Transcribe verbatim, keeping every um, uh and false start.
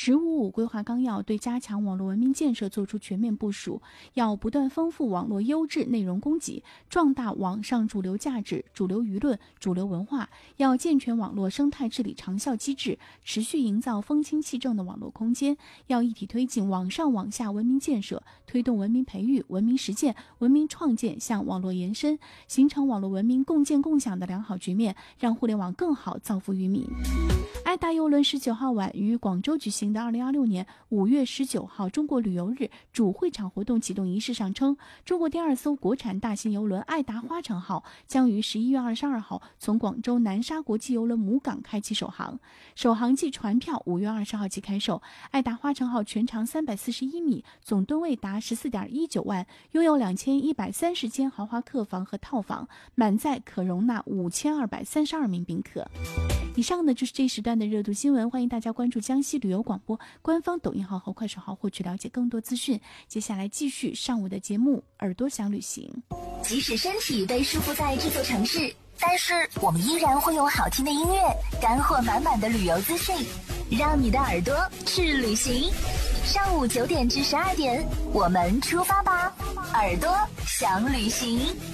十五五”规划纲要对加强网络文明建设作出全面部署，要不断丰富网络优质内容供给，壮大网上主流价值、主流舆论、主流文化，要健全网络生态治理长效机制，持续营造风清气正的网络空间，要一体推进网上网下文明建设，推动文明培育、文明实践、文明创建向网络延伸，形成网络文明共建共享的良好局面，让互联网更好造福于民。爱达邮轮十九号晚于广州举行的二零二六年五月十九号中国旅游日主会场活动启动仪式上称，中国第二艘国产大型邮轮爱达花城号将于十一月二十二号从广州南沙国际邮轮母港开启首航，首航季船票五月二十号起开售。爱达花城号全长三百四十一米，总吨位达十四点一九万，拥有两千一百三十间豪华客房和套房，满载可容纳五千二百三十二名宾客。以上呢就是这一时段的热度新闻，欢迎大家关注江西旅游广播官方抖音号和快手号获取了解更多资讯。接下来继续上午的节目，耳朵想旅行。 即使身体被束缚在这座城市，但是我们依然会用好听的音乐，干货满满的旅游资讯，让你的耳朵去旅行。上午九点至十二点，我们出发吧，耳朵想旅行。